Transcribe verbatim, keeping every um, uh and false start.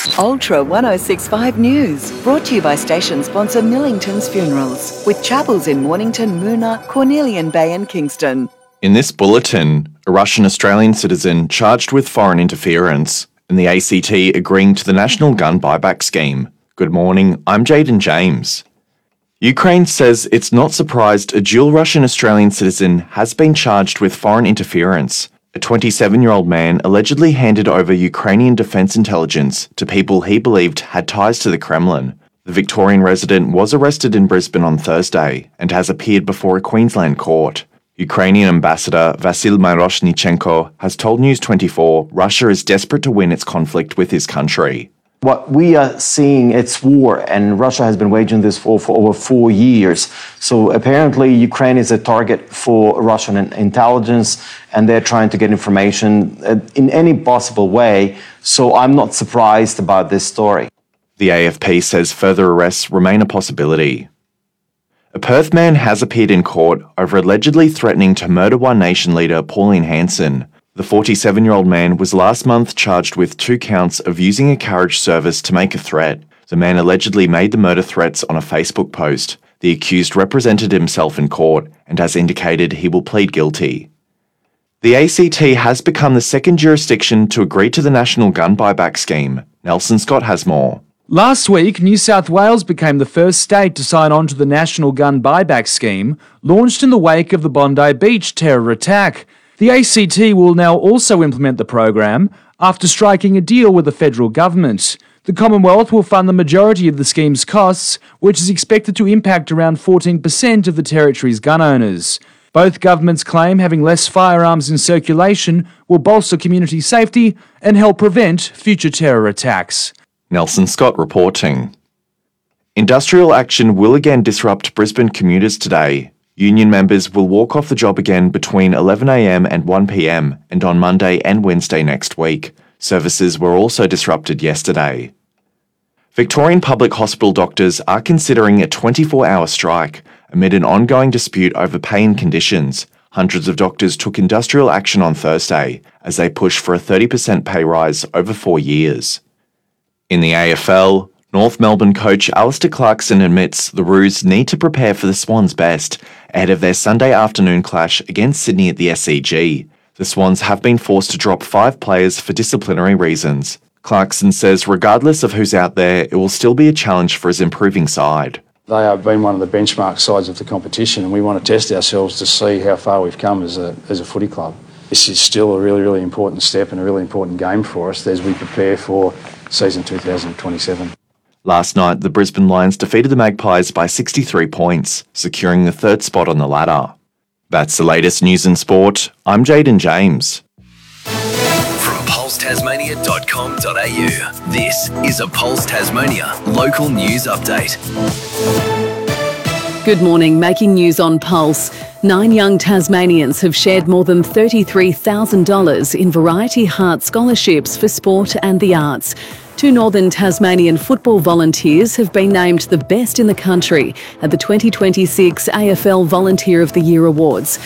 Ultra one oh six point five News, brought to you by station sponsor Millington's Funerals, with chapels in Mornington, Moona, Cornelian Bay and Kingston. In this bulletin, a Russian-Australian citizen charged with foreign interference, and the A C T agreeing to the national gun buyback scheme. Good morning, I'm Jaden James. Ukraine says it's not surprised a dual Russian-Australian citizen has been charged with foreign interference. A twenty-seven-year-old man allegedly handed over Ukrainian defence intelligence to people he believed had ties to the Kremlin. The Victorian resident was arrested in Brisbane on Thursday and has appeared before a Queensland court. Ukrainian ambassador Vasyl Miroshnichenko has told News twenty-four Russia is desperate to win its conflict with his country. What we are seeing, it's war, and Russia has been waging this war for over four years. So apparently Ukraine is a target for Russian intelligence, and they're trying to get information in any possible way. So I'm not surprised about this story. The A F P says further arrests remain a possibility. A Perth man has appeared in court over allegedly threatening to murder One Nation leader Pauline Hanson. The forty-seven-year-old man was last month charged with two counts of using a carriage service to make a threat. The man allegedly made the murder threats on a Facebook post. The accused represented himself in court and has indicated he will plead guilty. The A C T has become the second jurisdiction to agree to the national gun buyback scheme. Nelson Scott has more. Last week, New South Wales became the first state to sign on to the National Gun Buyback Scheme, launched in the wake of the Bondi Beach terror attack. The A C T will now also implement the program after striking a deal with the federal government. The Commonwealth will fund the majority of the scheme's costs, which is expected to impact around fourteen percent of the territory's gun owners. Both governments claim having less firearms in circulation will bolster community safety and help prevent future terror attacks. Nelson Scott reporting. Industrial action will again disrupt Brisbane commuters today. Union members will walk off the job again between eleven a m and one p m and on Monday and Wednesday next week. Services were also disrupted yesterday. Victorian public hospital doctors are considering a twenty-four hour strike amid an ongoing dispute over pay and conditions. Hundreds of doctors took industrial action on Thursday as they push for a thirty percent pay rise over four years. In the A F L, North Melbourne coach Alistair Clarkson admits the Roos need to prepare for the Swans' best ahead of their Sunday afternoon clash against Sydney at the S C G. The Swans have been forced to drop five players for disciplinary reasons. Clarkson says regardless of who's out there, it will still be a challenge for his improving side. They have been one of the benchmark sides of the competition, and we want to test ourselves to see how far we've come as a, as a footy club. This is still a really, really important step and a really important game for us as we prepare for season two thousand twenty-seven. Last night, the Brisbane Lions defeated the Magpies by sixty-three points, securing the third spot on the ladder. That's the latest news in sport. I'm Jaden James. From pulse tasmania dot com dot a u, this is a Pulse Tasmania local news update. Good morning. Making news on Pulse. Nine young Tasmanians have shared more than thirty-three thousand dollars in Variety Heart scholarships for sport and the arts. Two Northern Tasmanian football volunteers have been named the best in the country at the twenty twenty-six A F L Volunteer of the Year Awards.